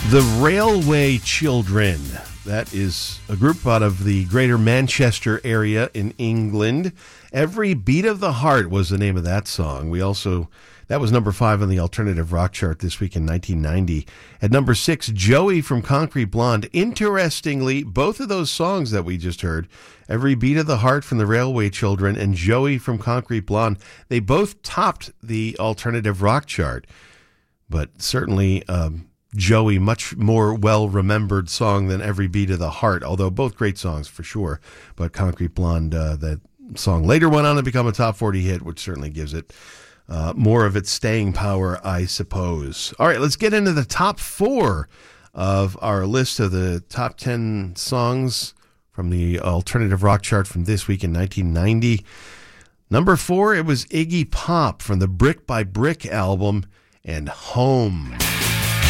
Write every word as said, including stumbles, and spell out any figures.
The Railway Children. That is a group out of the greater Manchester area in England. Every Beat of the Heart was the name of that song. We also, that was number five on the alternative rock chart this week in nineteen ninety. At number six, Joey from Concrete Blonde. Interestingly, both of those songs that we just heard, Every Beat of the Heart from the Railway Children and Joey from Concrete Blonde, they both topped the alternative rock chart. But certainly, um, Joey, much more well-remembered song than Every Beat of the Heart, although both great songs for sure. But Concrete Blonde, uh, that song later went on to become a top forty hit, which certainly gives it uh, more of its staying power, I suppose. All right, let's get into the top four of our list of the top ten songs from the alternative rock chart from this week in nineteen ninety. Number four, it was Iggy Pop from the Brick by Brick album and Home.